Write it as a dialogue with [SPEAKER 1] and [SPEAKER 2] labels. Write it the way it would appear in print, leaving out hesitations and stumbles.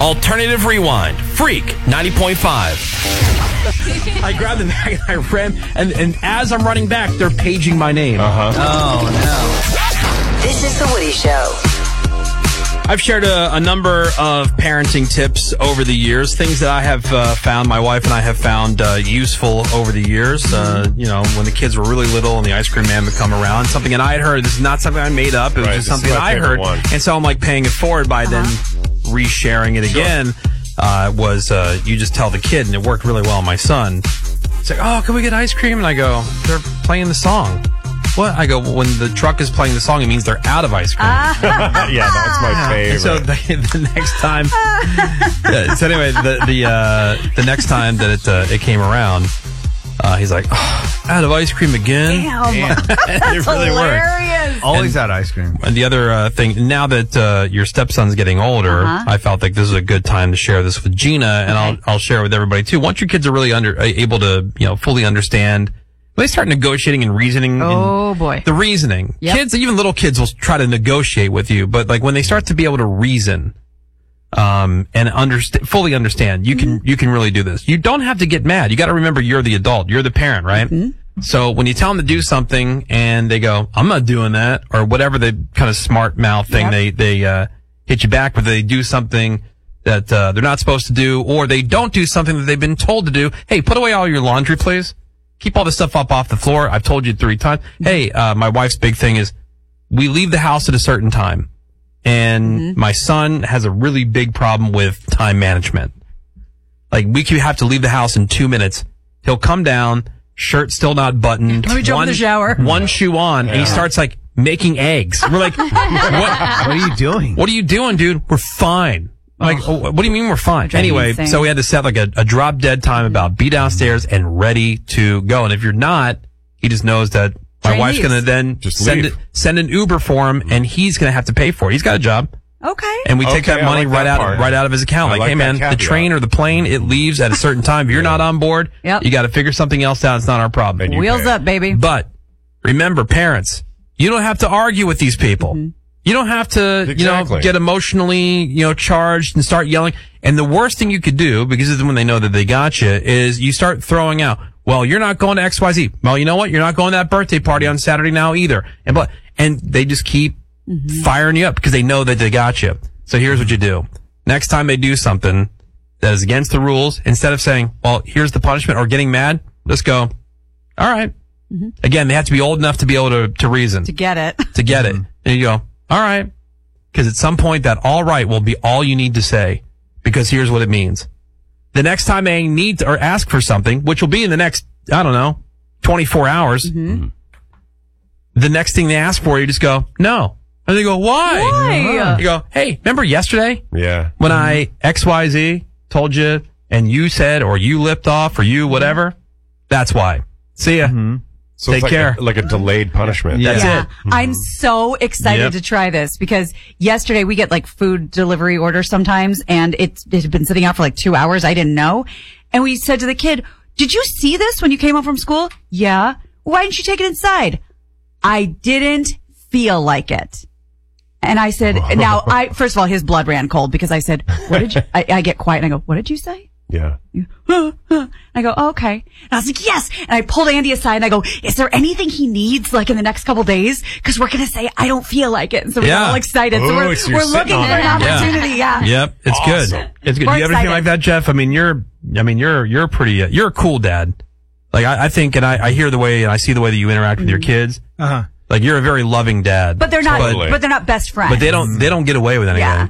[SPEAKER 1] Alternative Rewind. Freak 90.5. I grabbed the bag and I ran, and as I'm running back, they're paging my name.
[SPEAKER 2] Oh, no.
[SPEAKER 3] This is The Woody Show.
[SPEAKER 1] I've shared a number of parenting tips over the years, things that I have found, my wife and I have found useful over the years. You know, when the kids were really little and the ice cream man would come around, something that I had heard. This is not something I made up. It was just something that I heard. And so I'm like paying it forward by then resharing it again. You just tell the kid, and it worked really well on my son. It's like, oh, can we get ice cream? And I go, they're playing the song. What? I go, when the truck is playing the song, it means they're out of ice cream.
[SPEAKER 4] Yeah, that's my favorite.
[SPEAKER 1] So the next time, so anyway, the next time that it came around, he's like, oh, out of ice cream again?
[SPEAKER 2] Damn.
[SPEAKER 1] It really
[SPEAKER 2] hilarious.
[SPEAKER 1] worked.
[SPEAKER 5] Always out ice cream.
[SPEAKER 1] And the other thing, now that your stepson's getting older, I felt like this is a good time to share this with Gina, and I'll share it with everybody too. Once your kids are really able to fully understand, they start negotiating and reasoning.
[SPEAKER 2] Oh, boy.
[SPEAKER 1] The reasoning.
[SPEAKER 2] Yep.
[SPEAKER 1] Kids, even little kids, will try to negotiate with you, but like when they start to be able to reason, and fully understand, you can really do this. You don't have to get mad. You got to remember you're the adult. You're the parent, right? Mm-hmm. So when you tell them to do something and they go, I'm not doing that, or whatever the kind of smart mouth thing, they hit you back, but they do something that they're not supposed to do, or they don't do something that they've been told to do. Hey, put away all your laundry, please. Keep all this stuff up off the floor. I've told you 3 times. Hey, my wife's big thing is we leave the house at a certain time. And my son has a really big problem with time management. Like, we could have to leave the house in 2 minutes. He'll come down, shirt still not buttoned.
[SPEAKER 2] Let me jump in the shower.
[SPEAKER 1] One shoe on, and he starts like making eggs. We're like, what
[SPEAKER 5] are you doing?
[SPEAKER 1] What are you doing, dude? We're fine. Like, what do you mean we're fine? Anyway, so we had to set like a drop dead time about be downstairs and ready to go. And if you're not, he just knows that my wife's going to then just send an Uber for him, and he's going to have to pay for it. He's got a job.
[SPEAKER 2] Okay.
[SPEAKER 1] And we take that money right out of his account. Like, hey man, the train or the plane, it leaves at a certain time. If you're not on board, you got to figure something else out. It's not our problem.
[SPEAKER 2] Wheels up, baby.
[SPEAKER 1] But remember, parents, you don't have to argue with these people. You don't have to, get emotionally, charged and start yelling. And the worst thing you could do, because this is when they know that they got you, is you start throwing out, well, you're not going to XYZ. Well, you know what? You're not going to that birthday party on Saturday now either. And they just keep firing you up because they know that they got you. So here's what you do. Next time they do something that is against the rules, instead of saying, well, here's the punishment, or getting mad, just go, all right. Again, they have to be old enough to be able to reason.
[SPEAKER 2] To get it.
[SPEAKER 1] To get it. And you go, all right. Because at some point that all right will be all you need to say. Because here's what it means. The next time they need to, or ask for something, which will be in the next, 24 hours, the next thing they ask for, you just go, no. And they go, why? You go, hey, remember yesterday?
[SPEAKER 4] Yeah.
[SPEAKER 1] When I XYZ told you, and you said, or you lipped off, or you whatever? That's why. See ya.
[SPEAKER 4] So
[SPEAKER 1] Take
[SPEAKER 4] it's
[SPEAKER 1] care.
[SPEAKER 4] like a delayed punishment.
[SPEAKER 1] That's it.
[SPEAKER 2] I'm so excited to try this because yesterday we get like food delivery orders sometimes, and it had been sitting out for like 2 hours. I didn't know. And we said to the kid, did you see this when you came home from school? Yeah. Why didn't you take it inside? I didn't feel like it. And I said, first of all, his blood ran cold because I said, what did you, I get quiet and I go, what did you say?
[SPEAKER 4] Yeah.
[SPEAKER 2] I go, oh, okay. And I was like, yes. And I pulled Andy aside and I go, is there anything he needs like in the next couple days? Cause we're going to say, I don't feel like it. And so we're all excited. So we're looking for an opportunity. Yeah.
[SPEAKER 1] Yep. It's good. It's good. Do you have anything like that, Jeff? I mean, you're pretty, you're a cool dad. Like I think, and I hear the way, and I see the way that you interact with your kids. Like you're a very loving dad.
[SPEAKER 2] But they're not, but they're not best friends.
[SPEAKER 1] But they don't get away with anything.
[SPEAKER 2] Yeah.